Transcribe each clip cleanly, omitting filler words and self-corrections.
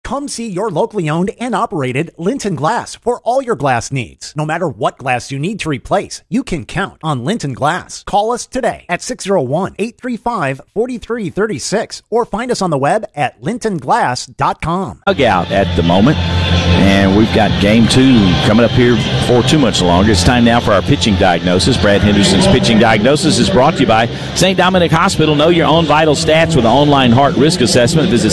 Come see your locally owned and operated Linton Glass for all your glass needs. No matter what glass you need to replace, you can count on Linton Glass. Call us today at 601-835-4336 or find us on the web at lintonglass.com. Dugout at the moment, and we've got game 2 coming up here before too much longer. It's time now for our pitching diagnosis. Brad Henderson's pitching diagnosis is brought to you by St. Dominic Hospital. Know your own vital stats with an online heart risk assessment. Visit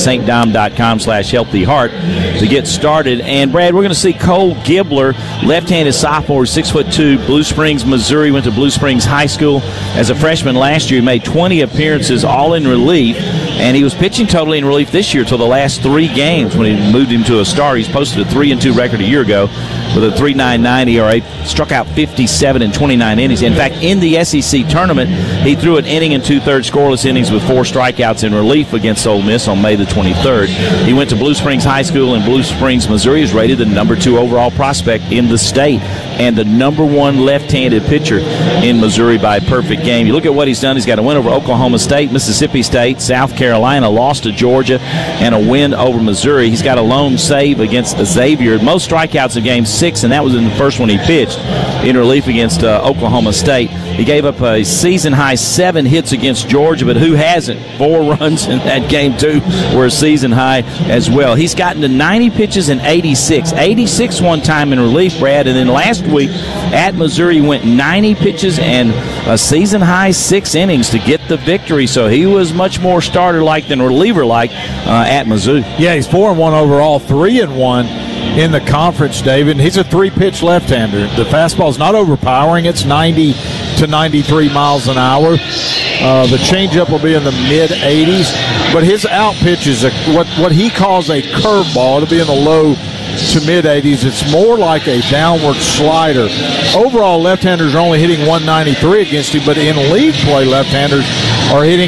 stdom.com/healthyheart to get started. And Brad, we're going to see Cole Gibbler, left-handed sophomore, 6'2", Blue Springs, Missouri. Went to Blue Springs High School as a freshman last year. He made 20 appearances, all in relief. And he was pitching totally in relief this year till the last 3 games when he moved him to a start. He's posted a 3-2 record a year ago with a 3.99 ERA. Struck out 57 in 29 innings. In fact, in the SEC tournament, he threw an inning and 2/3 scoreless innings with 4 strikeouts in relief against Ole Miss on May the 23rd. He went to Blue Springs High School in Blue Springs, Missouri. He was rated the number 2 overall prospect in the state and the number 1 left-handed pitcher in Missouri by perfect game. You look at what he's done. He's got a win over Oklahoma State, Mississippi State, South Carolina, lost to Georgia, and a win over Missouri. He's got a lone save against Xavier. Most strikeouts in Game 6, and that was in the first one he pitched in relief against Oklahoma State. He gave up a season-high 7 hits against Georgia, but who hasn't? 4 runs in that game, too, were a season-high as well. He's gotten to 90 pitches in 86. 86 one time in relief, Brad, and then last week at Missouri went 90 pitches and a season-high 6 innings to get the victory. So he was much more starter-like than reliever-like at Mizzou. Yeah, he's 4-1 overall, 3-1 in the conference, David. He's a 3-pitch left-hander. The fastball's not overpowering. It's 90 to 93 miles an hour. The changeup will be in the mid-80s. But his out pitch is what he calls a curveball. It'll be in the low to mid-80s. It's more like a downward slider. Overall, left-handers are only hitting 193 against him, but in league play, left-handers are hitting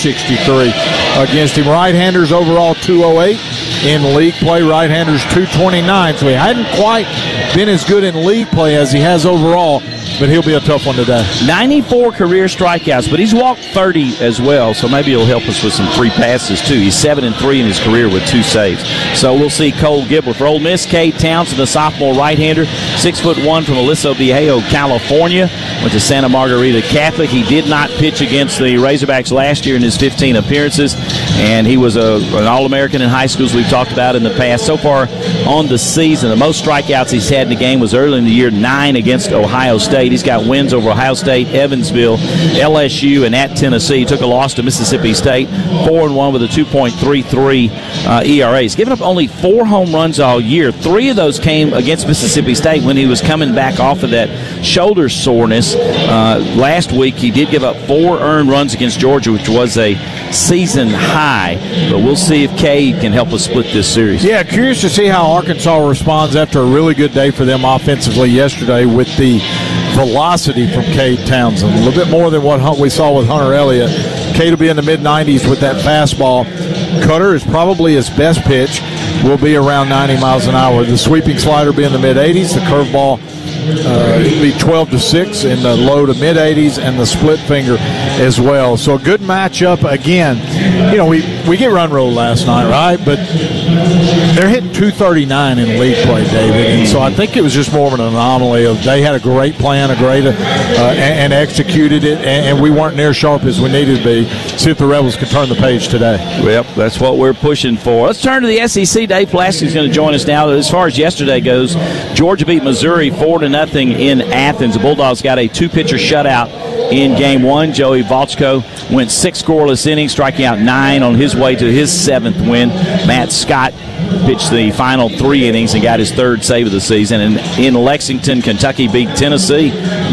263 against him. Right-handers overall 208. In league play, right-handers 229. So he hadn't quite been as good in league play as he has overall, but he'll be a tough one today. 94 career strikeouts, but he's walked 30 as well, so maybe he'll help us with some free passes too. He's 7-3 in his career with 2 saves. So we'll see Cole Gibbler. For Ole Miss, Cade Townsend, the sophomore right-hander, 6'1" from Aliso Viejo, California. Went to Santa Margarita Catholic. He did not pitch against the Razorbacks last year in his 15 appearances, and he was an All-American in high schools we've talked about in the past. So far on the season, the most strikeouts he's had in the game was early in the year, 9 against Ohio State. He's got wins over Ohio State, Evansville, LSU, and at Tennessee. He took a loss to Mississippi State, 4-1 with a 2.33 ERA. He's given up only 4 home runs all year. 3 of those came against Mississippi State when he was coming back off of that shoulder soreness. Last week, he did give up 4 earned runs against Georgia, which was a season high. But we'll see if Cade can help us split this series. Yeah, curious to see how Arkansas responds after a really good day for them offensively yesterday with the velocity from Cade Townsend. A little bit more than what we saw with Hunter Elliott. Cade will be in the mid-90s with that fastball. Cutter is probably his best pitch. Will be around 90 miles an hour. The sweeping slider will be in the mid-80s. The curveball it'll be 12-6 in the low to mid-80s, and the split finger as well. So a good matchup. Again, you know, we get run roll last night, right? But they're hitting 239 in league play, David. And so I think it was just more of an anomaly of they had a great plan, and executed it, and we weren't near sharp as we needed to be. See if the Rebels can turn the page today. Well, that's what we're pushing for. Let's turn to the SEC. Dave Pulaski's going to join us now. As far as yesterday goes, Georgia beat Missouri 4-0 in Athens. The Bulldogs got a 2-pitcher shutout in Game 1. Joey Valchko went 6 scoreless innings, striking out 9 on his way to his 7th win. Matt Scott pitched the final 3 innings and got his 3rd save of the season. And in Lexington, Kentucky beat Tennessee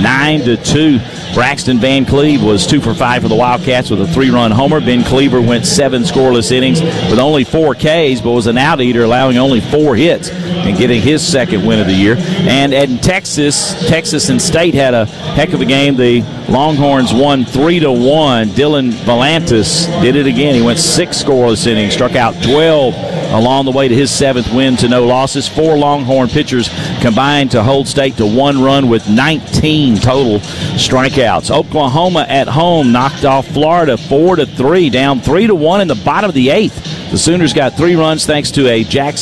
9-2. Braxton Van Cleve was 2 for 5 for the Wildcats with a 3-run homer. Ben Cleaver went 7 scoreless innings with only 4 Ks, but was an out-eater, allowing only 4 hits and getting his 2nd win of the year. And in Texas and State had a heck of a game. The Longhorns won 3-1. Dylan Volantis did it again. He went 6 scoreless innings, struck out 12 along the way to his 7th win to no losses. 4 Longhorn pitchers combined to hold State to 1 run with 19 total strikeouts. Oklahoma at home knocked off Florida 4-3, down 3-1 in the bottom of the 8th. The Sooners got 3 runs thanks to a Jackson